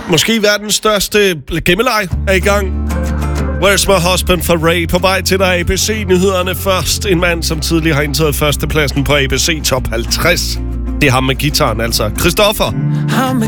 Måske verdens største gemmeleg er i gang. Where's My Husband for Ray på vej til dig. ABC-nyhederne først. En mand, som tidligere har indtaget førstepladsen på ABC Top 50. Det er ham med gitaren, altså. Christoffer.